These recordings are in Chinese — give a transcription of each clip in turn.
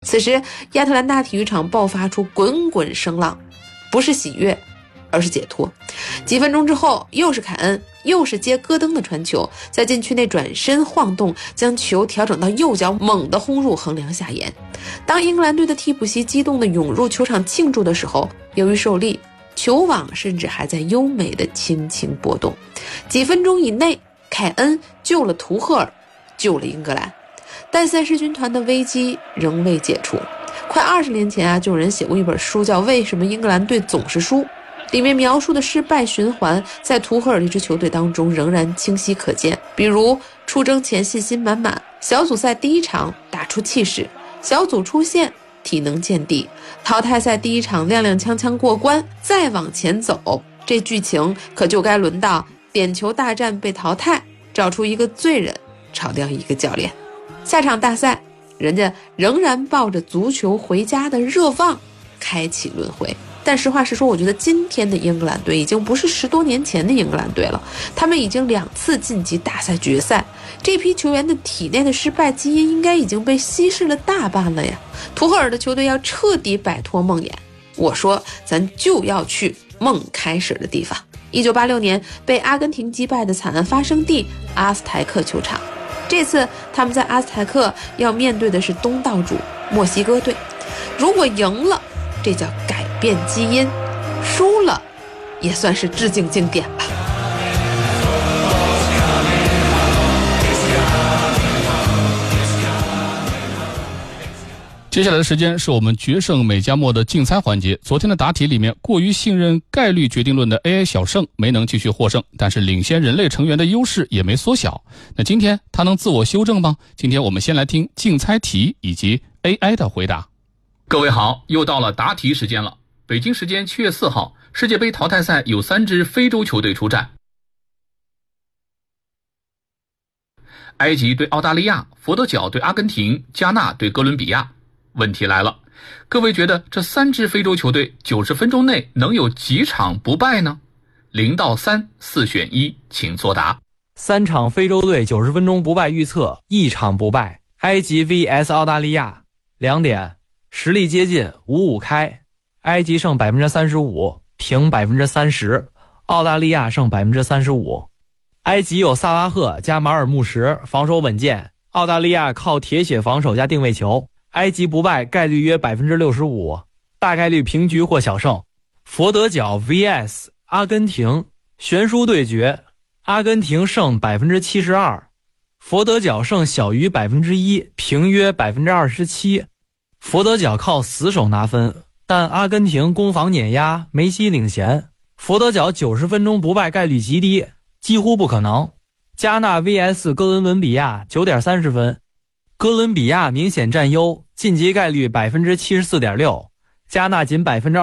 此时亚特兰大体育场爆发出滚滚声浪，不是喜悦而是解脱。几分钟之后，又是凯恩，又是接戈登的传球，在禁区内转身晃动，将球调整到右脚，猛地轰入横梁下沿。当英格兰队的替补席激动地涌入球场庆祝的时候，由于受力，球网甚至还在优美地轻轻波动。几分钟以内，凯恩救了图赫尔，救了英格兰，但赛事军团的危机仍未解除。快20年前就有人写过一本书叫《为什么英格兰队总是输》，里面描述的失败循环在图赫尔这支球队当中仍然清晰可见。比如出征前信心满满，小组赛第一场打出气势，小组出线体能见底，淘汰赛第一场踉踉跄跄过关，再往前走，这剧情可就该轮到点球大战被淘汰，找出一个罪人，炒掉一个教练。下场大赛人家仍然抱着足球回家的热望开启轮回。但实话实说，我觉得今天的英格兰队已经不是10多年前的英格兰队了，他们已经2次晋级大赛决赛，这批球员的体内的失败基因应该已经被稀释了大半了呀。图赫尔的球队要彻底摆脱梦魇，我说咱就要去梦开始的地方。1986年被阿根廷击败的惨案发生地阿斯台克球场，这次他们在阿斯台克要面对的是东道主墨西哥队。如果赢了，这叫改变基因；输了，也算是致敬经典吧。 接下来的时间是我们决胜美加墨的竞猜环节。昨天的答题里面，过于信任概率决定论的 AI 小胜没能继续获胜，但是领先人类成员的优势也没缩小。那今天他能自我修正吗？今天我们先来听竞猜题以及 AI 的回答。 各位好，又到了答题时间了。北京时间7月4号，世界杯淘汰赛有3支非洲球队出战，埃及对澳大利亚，佛得角对阿根廷，加纳对哥伦比亚。问题来了，各位觉得这3支非洲球队90分钟内能有几场不败呢？0到3， 4选1，请作答。 3场非洲队90分钟不败预测，1场不败，埃及 vs 澳大利亚。2点，实力接近，5-5开，埃及胜 35%， 平 30%， 澳大利亚胜 35%。埃及有萨拉赫加马尔穆什，防守稳健，澳大利亚靠铁血防守加定位球，埃及不败概率约 65%， 大概率平局或小胜。佛得角 vs 阿根廷，悬殊对决，阿根廷胜 72%， 佛得角胜小于 1%， 平约 27%。 佛得角靠死守拿分，但阿根廷攻防碾压，梅西领衔，佛得角90分钟不败概率极低，几乎不可能。加纳 vs 哥伦比亚 9.30 分，哥伦比亚明显占优，晋级概率 74.6%， 加纳仅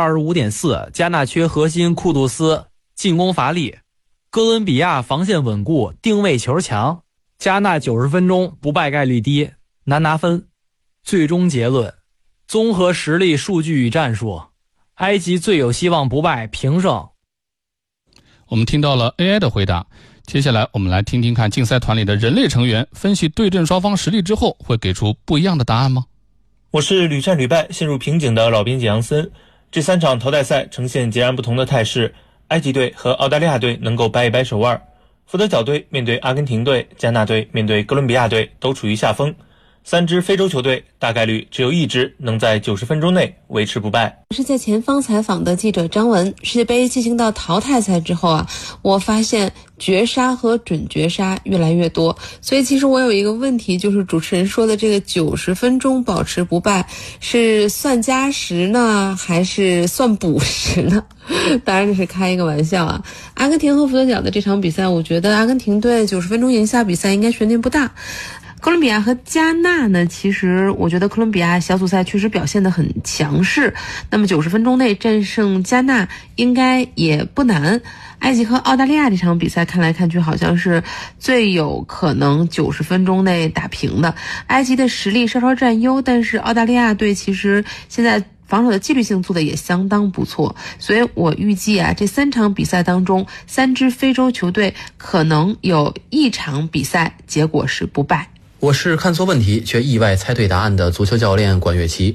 25.4%， 加纳缺核心库杜斯，进攻乏力，哥伦比亚防线稳固，定位球强，加纳90分钟不败概率低，难拿分。最终结论，综合实力、数据与战术，埃及最有希望不败，平胜。 我们听到了 AI 的回答，接下来我们来听听看竞赛团里的人类成员分析对阵双方实力之后会给出不一样的答案吗？ 我是屡战屡败陷入瓶颈的老编辑杨森。这3场淘汰赛呈现截然不同的态势，埃及队和澳大利亚队能够掰一掰手腕，佛得角队面对阿根廷队，加纳队面对哥伦比亚队都处于下风。3支非洲球队大概率只有1支能在90分钟内维持不败。 是在前方采访的记者张文。世界杯进行到淘汰赛之后我发现绝杀和准绝杀越来越多，所以其实我有一个问题，就是主持人说的这个90分钟保持不败是算加时呢，还是算补时呢？当然这是开一个玩笑阿根廷和佛得角的这场比赛，我觉得阿根廷队90分钟赢下比赛应该悬念不大。哥伦比亚和加纳呢，其实我觉得哥伦比亚小组赛确实表现得很强势，那么90分钟内战胜加纳应该也不难。埃及和澳大利亚这场比赛看来看去好像是最有可能90分钟内打平的。埃及的实力稍稍占优，但是澳大利亚队其实现在防守的纪律性做的也相当不错，所以我预计这3场比赛当中，3支非洲球队可能有1场比赛结果是不败。 我是看错问题却意外猜对答案的足球教练管乐琪。